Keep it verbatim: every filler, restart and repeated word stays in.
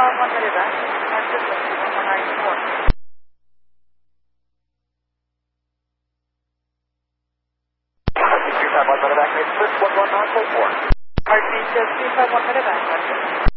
five one medevac, Texas one one nine four. three five one medevac, made Swift one one nine four four. R T says three five one medevac, Texas.